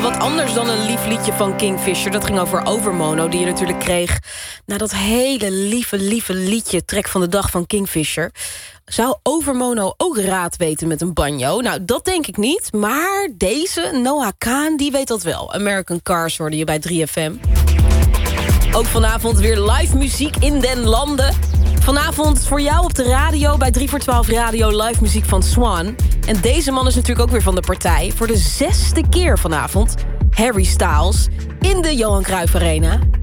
Wat anders dan een lief liedje van Kingfisher. Dat ging over Overmono, die je natuurlijk kreeg... na dat hele lieve liedje Trek van de Dag van Kingfisher. Zou Overmono ook raad weten met een banjo? Nou, dat denk ik niet. Maar deze, Noah Kahan, die weet dat wel. American Cars hoorde je bij 3FM. Ook vanavond weer live muziek in den landen. Vanavond voor jou op de radio bij 3 voor 12 Radio live muziek van Swan. En deze man is natuurlijk ook weer van de partij. Voor de 6e keer vanavond Harry Styles in de Johan Cruijff Arena.